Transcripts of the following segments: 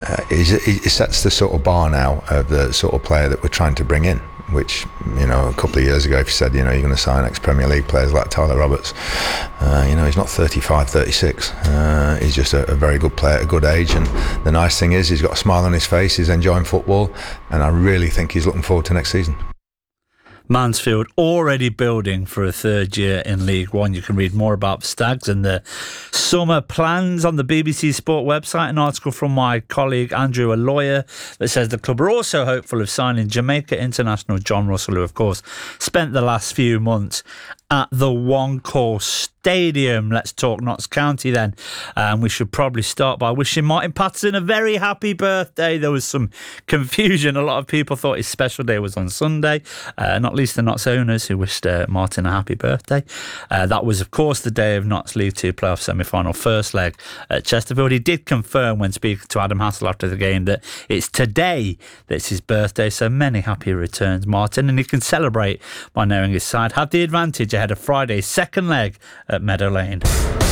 He sets the sort of bar now of the sort of player that we're trying to bring in, which, a couple of years ago, if you said, you're going to sign ex-Premier League players like Tyler Roberts, he's not 35, 36. He's just a very good player at a good age, and the nice thing is he's got a smile on his face, he's enjoying football, and I really think he's looking forward to next season. Mansfield already building for a third year in League One. You can read more about Stags and the summer plans on the BBC Sport website. An article from my colleague Andrew, a lawyer, that says the club are also hopeful of signing Jamaica international John Russell, who of course spent the last few months at the One Call Stadium. Let's talk Notts County then. We should probably start by wishing Martin Patterson a very happy birthday. There was some confusion. A lot of people thought his special day was on Sunday, not least the Notts owners who wished Martin a happy birthday. That was, of course, the day of Notts League 2 playoff semi-final first leg at Chesterfield. He did confirm when speaking to Adam Hassel after the game that it's today that's his birthday, so many happy returns, Martin, and he can celebrate by knowing his side had the advantage ahead of Friday's second leg at Meadow Lane.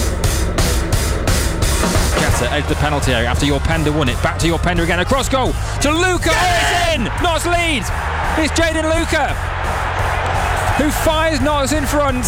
Gata edged the penalty area after Yorpenda won it. Back to Yorpenda again, across goal to Luca. It's in! Notts lead! It's Jaden Luca who fires Notts in front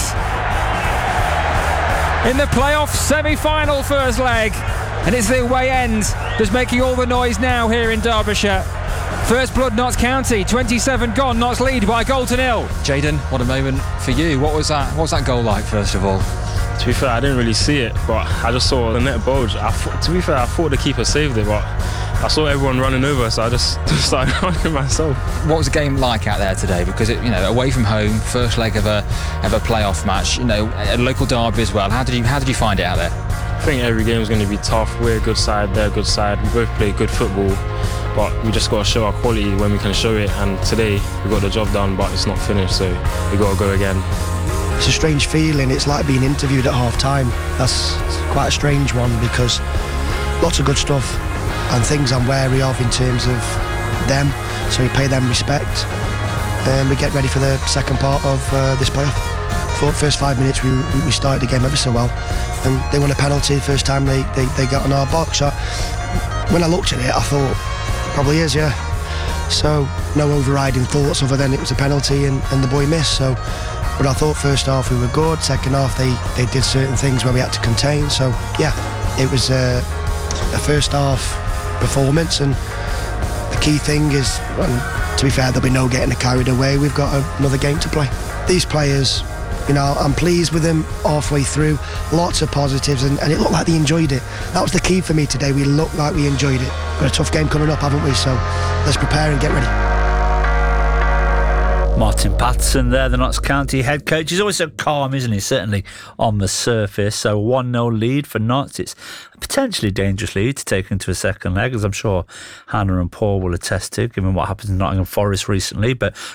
in the playoff semi-final first leg, and it's the away end that's making all the noise now here in Derbyshire. First blood, Notts County, 27 gone, Notts lead by a goal to nil. Jaden, what a moment for you. What was that goal like, first of all? To be fair, I didn't really see it, but I just saw the net bulge. To be fair, I thought the keeper saved it, but I saw everyone running over, so I just started running myself. What was the game like out there today? Because away from home, first leg of a playoff match, a local derby as well. How did you find it out there? I think every game is going to be tough. We're a good side, they're a good side. We both play good football, but we just got to show our quality when we can show it. And today we got the job done, but it's not finished, so we got to go again. It's a strange feeling. It's like being interviewed at half time. That's quite a strange one, because lots of good stuff and things I'm wary of in terms of them, so we pay them respect and we get ready for the second part of this playoff. For the first 5 minutes we started the game ever so well, and they won a penalty the first time they got on our box. So when I looked at it, I thought probably is, yeah. So no overriding thoughts other than it was a penalty and the boy missed. So, but I thought first half we were good. Second half they did certain things where we had to contain. So yeah, it was a first half performance, and the key thing is, to be fair, there'll be no getting carried away. We've got another game to play. These players, I'm pleased with them halfway through. Lots of positives, and it looked like they enjoyed it. That was the key for me today. We looked like we enjoyed it. Got a tough game coming up, haven't we? So let's prepare and get ready. Martin Patterson there, the Notts County head coach. He's always so calm, isn't he? Certainly on the surface. So 1-0 lead for Notts. It's a potentially dangerous lead to take into a second leg, as I'm sure Hannah and Paul will attest to, given what happened in Nottingham Forest recently. But